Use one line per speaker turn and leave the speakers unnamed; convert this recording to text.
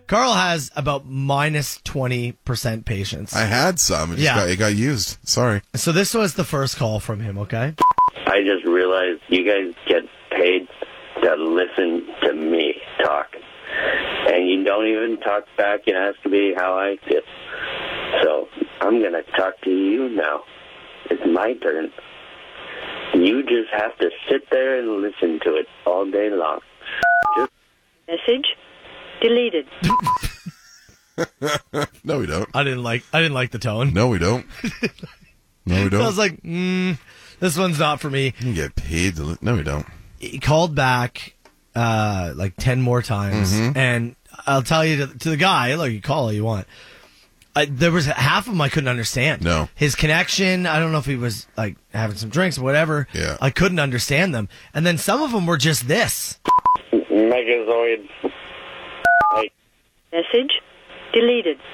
Carl has about minus 20% patience.
I had some. It got used. Sorry.
So this was the first call from him, okay?
I just realized you guys get paid to listen to me talk. And you don't even talk back and ask me how I feel. So I'm going to talk to you now. It's my turn. You just have to sit there and listen to it all day long.
Message deleted.
No, we don't.
I didn't like the tone.
No, we don't. No, we don't.
I was like, this one's not for me.
You get paid to No, we don't.
He called back like 10 more times, and I'll tell you to the guy, look, you call all you want. There was half of them I couldn't understand.
No.
His connection, I don't know if he was like having some drinks or whatever.
Yeah.
I couldn't understand them. And then some of them were just this.
Megazoid.
Message deleted.